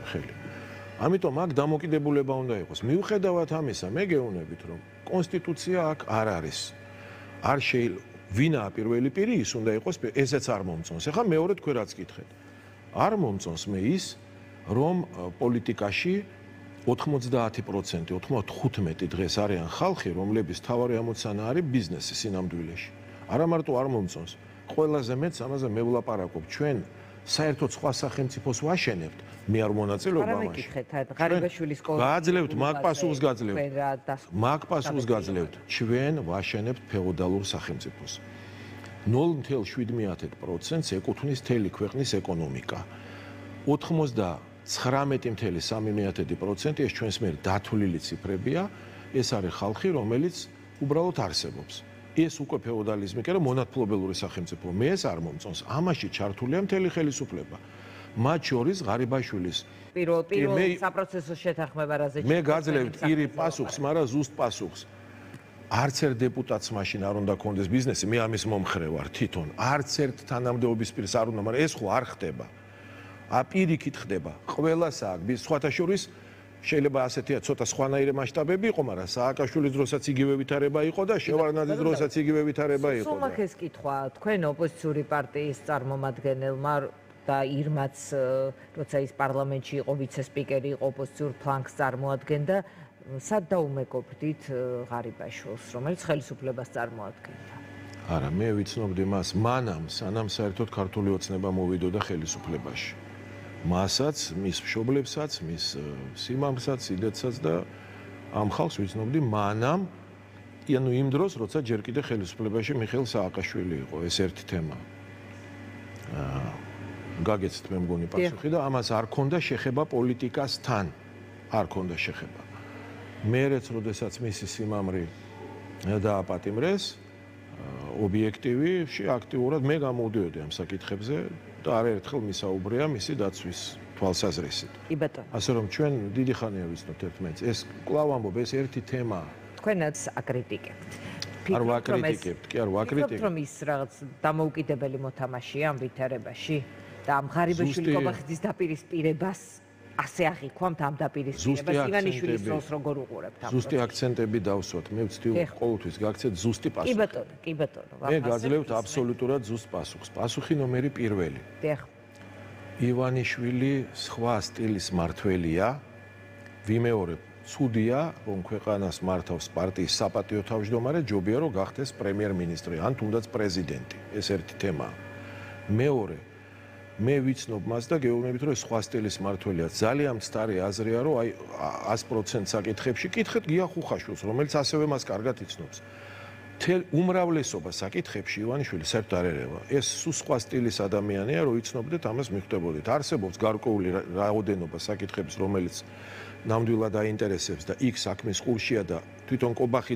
ხელი. ამიტომ აქ დამოკიდებულება უნდა იყოს. მიუხედავად ამისა, მე გეუბნებით, რომ კონსტიტუცია აქ არ არის. არ შეიძლება ვინაა პირველი პირი, ის უნდა იყოს, ესეც არ მომწონს. ეხლა მეორე თქვენ რაც გითხეთ. არ მომწონს მე ის, რომ პოლიტიკაში 90%, 95 დღეს არიან ხალხი, რომლების თავარი ამოცანა არის ბიზნესი სინამდვილეში. არა მარტო არ მომწონს, ყველაზე მეც ამაზე მე ვლაპარაკობ. ჩვენ საერთოდ სხვა სახელმწიფოს ვაშენებთ, მე არ მონაწილეობ ამაში. ღარიბაშვილის გააძლევთ, მაგ პასუხს გაძლევთ. მაგ პასუხს გაძლევთ. ჩვენ ვაშენებთ ფეოდალურ სახელმწიფოს. 0.7%-ს ეკუთვნის მთელი ქვეყნის ეკონომიკა. 99.3% ეს ჩვენს მიერ დათვლილი ციფრებია, ეს არის ხალხი, რომელიც უბრალოდ არსებობს. ეს უკვე ფეოდალიზმი კი არა, მონათმფლობელური სახელმწიფო. მე ეს არ მომწონს. ამაში ჩართულია მთელი ხელისუფლება. მათ შორის ღარიბაშვილის პირველ საპროცესო შეთანხმება რაზე მე გაძლევთ ირი პასუხს, მაგრამ ზუსტ პასუხს. არც ერთ დეპუტატს მაშინ არ უნდა კონდეს ბიზნესი, მე ამის მომხრე ვარ თვითონ. არც ერთ თანამდებობის პირს არ უნდა, მაგრამ ეს ხო არ ხდება. პირიქით ხდება. ყველას აქვს, სხვათა შორის შეიძლება ასეთია ცოტა სხვანაირი მასშტაბები იყო, მაგრამ სააკაშვილის დროსაც იგივე ვითარება იყო და შევარდნაძის დროსაც იგივე ვითარება იყო. სულმაქეს კითხვა, თქვენ ოპოზიციური პარტიის წარმომადგენელმა და ირმაც, როცა ის პარლამენტში იყო, ვიცე-სპიკერი იყო, ოპოზიციურ ფლანგს წარმოადგენდა, სად დაუმეგობრდით ღარიბაშვილს, რომელიც ხელისუფლებას წარმოადგენდა? არა, მე ვიცნობდი მას მანამ, სანამ საერთოდ ქართული ოცნება მოვიდოდა ხელისუფლებაში. მასაც, მის მშობლებსაც, მის სიმამსაც, სიდეთსაც და ამ ხალხს ვიცნობდი მანამ, ანუ იმ დროს, როცა ჯერ კიდე ხელისუფლებაში მიხეილ სააკაშვილი იყო, ეს ერთი თემა. გაგეცით მე მგონი პასუხი და ამას არ ქონდა შეხება პოლიტიკასთან. არ ქონდა შეხება. მერეც, როდესაც მისი სიმამრი დააპატიმრეს, ობიექტივი, აქტიურად მე გამოვდიოდი ამ საკითხებზე და არაერთხელ მისაუბრეა მისი დაცვის თვალსაზრისით. კი ბატონო. ასე რომ ჩვენ დიდი ხანია ვიცნობთ ერთმანეთს. ეს კვლავ ამბობ, ეს ერთი თემაა. თქვენაც აკრიტიკებთ. არ ვაკრიტიკებთ, კი არ ვაკრიტიკებთ. რომ ის რაღაც დამოუკიდებელი მოთამაშეა ამ ვითარებაში და ამ ღარიბაშვილის კობახეთის დაპირისპირებას ასე აღიქვამთ ამ დაპირისპირებას ივანიშვილის დროს როგორ უყურებთ ამ ზუსტი აქცენტები დავსვათ. მე ვცდილობ ყოველთვის გაგცეთ ზუსტი პასუხი. კი ბატონო. მე გაძლევთ აბსოლუტურად ზუსტ პასუხს. პასუხი ნომერი პირველი. დიახ. ივანიშვილი სხვა სტილის მმართველია. ვიმეორებ, ცუდია, რომ ქვეყანას მართავს პარტიის საპატიო თავმჯდომარე, ჯობია რომ გახდეს პრემიერ-მინისტრი, ან თუნდაც პრეზიდენტი. ეს ერთი თემაა. მეორე მე ვიცნობ მას და გეუბნებით, რომ სხვა სტილის მმართველია. ძალიან მცდარი აზრია, რომ აი 100% საკითხებში კითხეთ გია ხუხაშვილს, რომელიც ასევე მას კარგად იცნობს. უმრავლესობა საკითხებში ივანიშვილი საერთოდ არ ერევა. ეს სხვა სტილის ადამიანია, რომ იცნობდეთ, ამას მიხვდებოდით. არსებობს გარკვეული რაოდენობა საკითხების, რომელიც ნამდვილად აინტერესებს და იქ საქმის ყურშია და თვითონ კობახი